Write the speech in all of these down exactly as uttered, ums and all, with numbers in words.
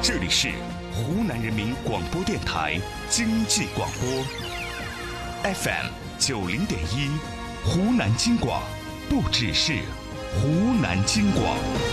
这里是湖南人民广播电台经济广播 F M 九零点一，湖南经广，不只是湖南经广。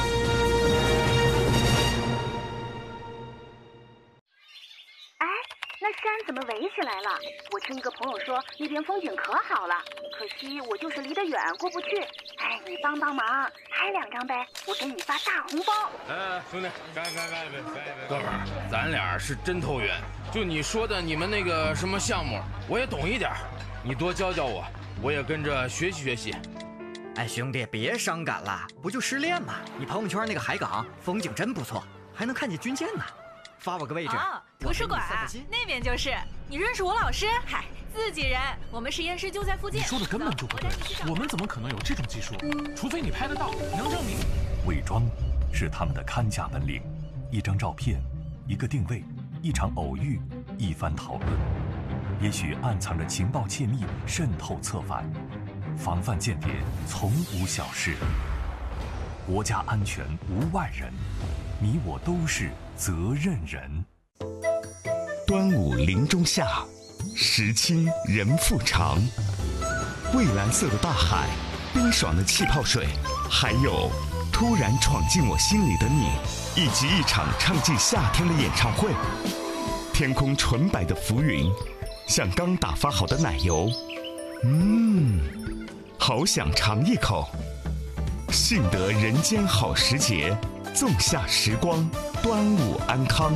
哎，那山怎么围起来了？我听一个朋友说那边风景可好了，可惜我就是离得远过不去。哎，你帮帮忙，拍两张呗，我给你发大红包。 哎，兄弟，干干干呗！哥们儿，咱俩是真投缘。就你说的你们那个什么项目，我也懂一点，你多教教我，我也跟着学习学习。 哎，兄弟，别伤感了，不就失恋吗？你朋友圈那个海港风景真不错，还能看见军舰呢。发我个位置。 哦，图书馆啊，那边就是。你认识我老师？嗨，自己人，我们实验室就在附近。 你说的根本就不对，我们怎么可能有这种技术？除非你拍得到，能证明。 伪装是他们的看家本领，一张照片，一个定位，一场偶遇，一番讨论，也许暗藏着情报窃密，渗透策反。防范间谍从无小事，国家安全无外人，你我都是责任人。 端午林中夏，时清人复长。蔚蓝色的大海，冰爽的气泡水，还有突然闯进我心里的你，以及一场唱尽夏天的演唱会。天空纯白的浮云，像刚打发好的奶油。嗯，好想尝一口。幸得人间好时节，纵夏时光，端午安康。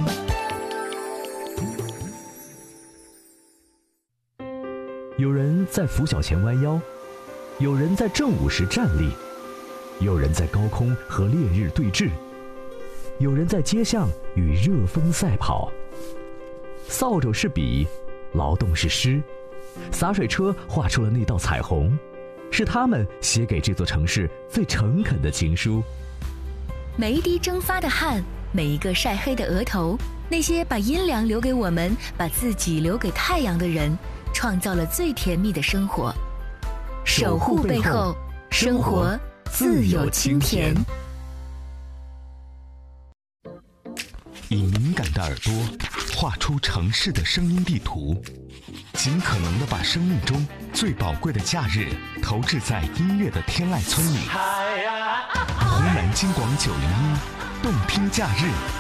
有人在拂晓前弯腰，有人在正午时站立，有人在高空和烈日对峙，有人在街巷与热风赛跑。扫帚是笔，劳动是诗，洒水车画出了那道彩虹，是他们写给这座城市最诚恳的情书。 每一滴蒸发的汗，每一个晒黑的额头，那些把阴凉留给我们，把自己留给太阳的人，创造了最甜蜜的生活。守护背后，生活自有清甜。 以敏感的耳朵画出城市的声音地图，尽可能的把生命中最宝贵的假日投掷在音乐的天籁村里。湖南经广九零一，动听假日。